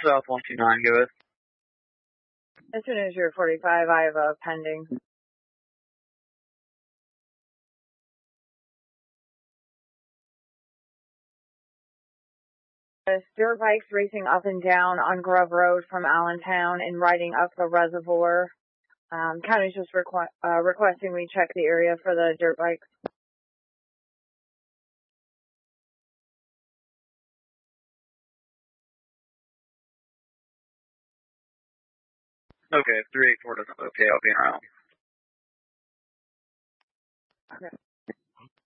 South 129, give us. As soon as you're 45, I have a pending. Dirt bikes racing up and down on Grove Road from Allentown and riding up the reservoir. County's just requesting we check the area for the dirt bikes. Okay, if 384 doesn't okay, I'll be around. Okay.